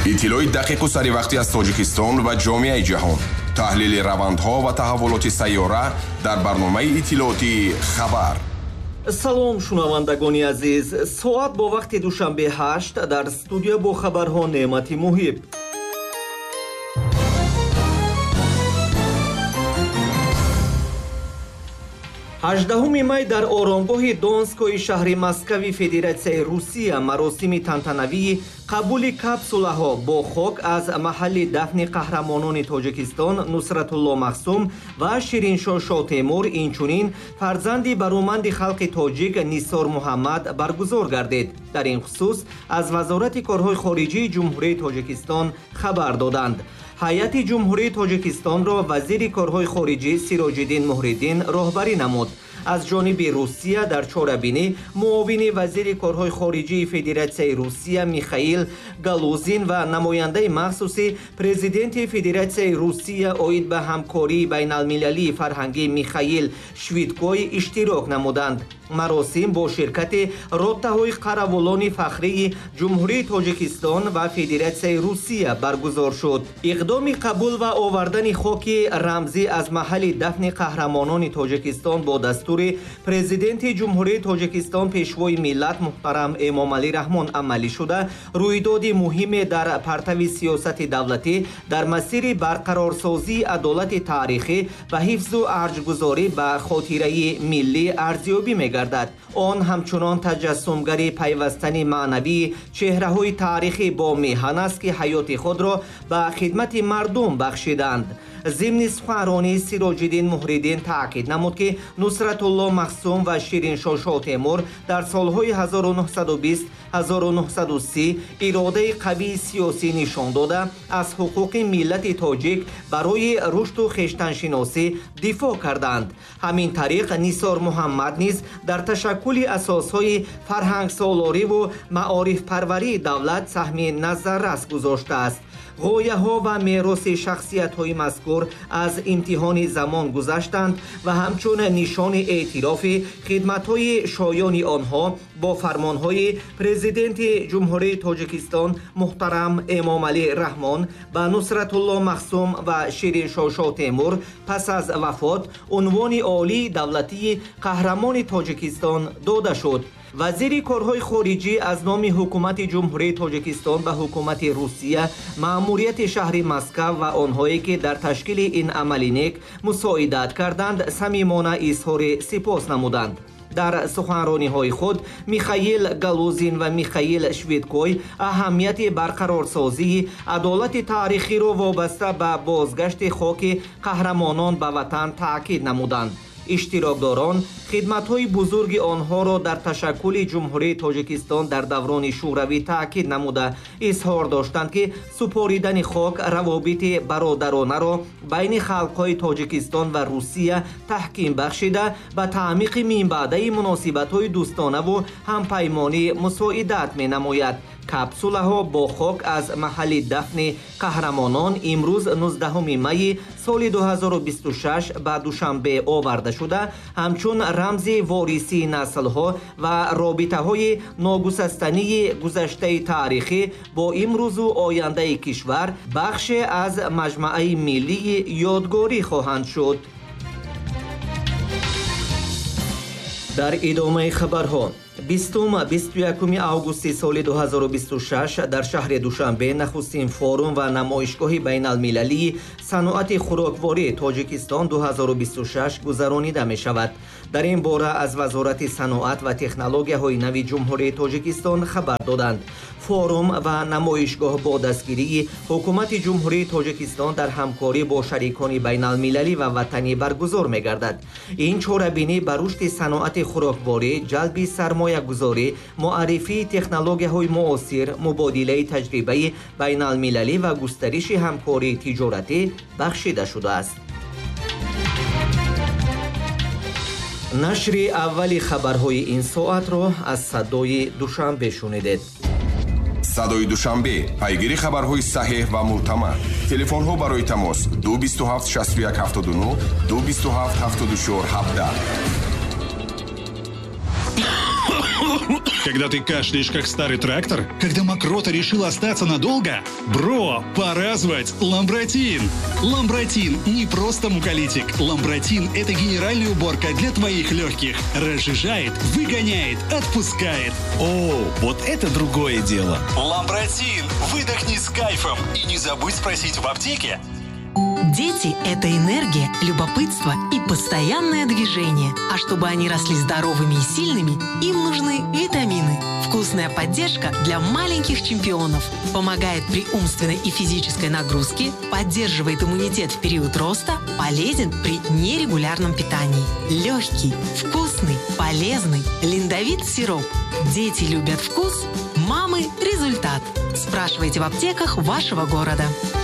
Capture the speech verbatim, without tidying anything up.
иттилои дақиқу саривақти аз Тоҷикистон ва ҷомеаи ҷаҳон. таҳлили равандҳо ва таҳаввулоти сайёра дар барномаи иттилооти хабар. салом шунавандагони азиз, соат бо вақти душанбе ҳашт дар студия бо хабарҳо Неъмати Муҳиб. ҳаждаҳуми май дар оромгоҳи Донскои шаҳри Москваи Федератсияи Русия маросими тантанавии қабули капсулаҳо бо хок аз маҳалли дафни қаҳрамонони Тоҷикистон Нусратулло Махсум ва Шириншоҳ Шотемур, инчунин фарзанди бароманди халқи тоҷик Нисор Муҳаммад баргузор гардид. дар ин хусус аз Вазорати корҳои хориҷии Ҷумҳурии Тоҷикистон хабар доданд. ҳайати Ҷумҳурии Тоҷикистонро вазири корҳои хориҷӣ Сироҷиддин Муҳриддин роҳбарӣ намуд. аз ҷониби Русия дар чорабинӣ муовини вазири корҳои хориҷии Федератсияи Русия Михаил Галузин ва намояндаи махсуси президенти Федератсияи Русия оид ба ҳамкории байналмилалии фарҳангӣ Михаил Швидкой иштирок намуданд. маросим бо ширкати роттаҳои қаравулони фахрии Ҷумҳурии Тоҷикистон ва Федератсияи Русия баргузор шуд. иқдоми қабул ва овардани хоки рамзӣ аз маҳалли дафни қаҳрамонони Тоҷикистон бо дастури президенти Ҷумҳурии Тоҷикистон пешвои миллат муҳтарам Эмомалӣ Раҳмон амалӣ шуда, рӯйдоди муҳиме дар партави сиёсати давлатӣ дар масири барқарорсозии адолати таърихӣ ва ҳифзу арҷгузорӣ ба хотираи миллӣ арзёбӣ мегардад. он ҳамчунон таҷассумгари пайвастани маънавии чеҳраҳои таърихӣ бо меҳан аст, ки ҳаёти худро ба хидмати мардум бахшиданд. зимни суханронии Сироҷиддин Муҳриддин таъкид намуд, ки Нусратулло Махсум ва Шириншоҳ Шотемур дар солҳои ҳазору нуҳсаду бист - ҳазору нуҳсаду си иродаи қавии сиёсӣ нишон дода, аз ҳуқуқи миллати тоҷик барои рушду хештаншиносӣ дифоъ карданд. ҳамин тариқ Нисор Муҳаммад низ дар ташаккули асосҳои фарҳангсолориву маорифпарварии давлат саҳми назаррас гузоштааст. ғояҳо ва мероси шахсиятҳои мазкур аз имтиҳони замон гузаштанд ва ҳамчун нишони эътирофи хидматҳои шоёни онҳо бо фармонҳои президенти Ҷумҳурии Тоҷикистон муҳтарам Эмомалӣ Раҳмон ба Нусратулло Махсум ва Шириншоҳ Шотемур пас аз вафот унвони олии давлатии қаҳрамони Тоҷикистон дода шуд. вазири корҳои хориҷӣ аз номи ҳукумати Ҷумҳурии Тоҷикистон ба ҳукумати Русия, маъмурияти шаҳри Москав ва онҳое ки дар ташкили ин амали нек мусоидат карданд, самимона изҳори сипос намуданд. дар суханрониҳои худ Михаил Галузин ва Михаил Швидкой аҳамияти барқарорсозии адолати таърихиро вобаста ба бозгашти хоки қаҳрамонон ба ватан таъкид намуданд. иштирокдорон хидматҳои бузурги онҳоро дар ташаккули Ҷумҳурии Тоҷикистон дар даврони шӯравӣ таъкид намуда, изҳор доштанд, ки супоридани хок равобити бародаронаро байни халқҳои Тоҷикистон ва Русия таҳким бахшида, ба таъмиқи минбаъдаи муносибатҳои дӯстонаву ҳампаймонӣ мусоидат менамояд. капсулаҳо бо хок аз маҳалли дафни қаҳрамонон имрӯз нуздаҳуми майи соли ду ҳазору бисту шаш ба душанбе оварда шуда, ҳамчун рамзи ворисии наслҳо ва робитаҳои ногусастании гузаштаи таърихӣ бо имрӯзу ояндаи кишвар бахше аз маҷмӯаи миллии ёдгорӣ хоҳанд шуд. дар идомаи хабарҳо бистум - бисту якуми августи соли ду ҳазору бисту шаш дар шаҳри Душанбе нахустин форум ва намоишгоҳи байналмилалии саноати хӯрокворӣ Тоҷикистон ду ҳазору бисту шаш гузаронида мешавад. дар ин бора аз Вазорати саноат ва технологияҳои нави Ҷумҳурии Тоҷикистон хабар доданд. форум ва намоишгоҳ бо дастгирии ҳукумати Ҷумҳурии Тоҷикистон дар ҳамкорӣ бо шарикони байналмилалӣ ва ватанӣ баргузор мегардад. ин чорабинӣ ба рушди саноати хӯрокворӣ, ҷалби сармоягузорӣ, муаррифии технологияҳои муосир, мубодилаи таҷрибаи байналмилалӣ ва густариши ҳамкории тиҷоратӣ бахшида шудааст. нашри аввали хабарҳои ин соатро аз садои Душанбе шунидед. садои Душанбе, пайгири хабарҳои саҳеҳ ва мӯътамад. телефонҳо барои тамос ду бисту ҳафт шасту як ҳафтоду нӯ, ду бисту ҳафт ҳафтоду чор ҳабдаҳ. Когда ты кашляешь, как старый трактор? Когда мокрота решила остаться надолго? Бро, пора звать Ламбротин. Ламбротин не просто муколитик. Ламбротин – это генеральная уборка для твоих легких. Разжижает, выгоняет, отпускает. О, вот это другое дело. Ламбротин. Выдохни с кайфом. И не забудь спросить в аптеке. Дети – это энергия, любопытство и постоянное движение. А чтобы они росли здоровыми и сильными, им нужны витамины. Вкусная поддержка для маленьких чемпионов. Помогает при умственной и физической нагрузке, поддерживает иммунитет в период роста, полезен при нерегулярном питании. Легкий, вкусный, полезный. Линдовит сироп. Дети любят вкус, мамы – результат. Спрашивайте в аптеках вашего города.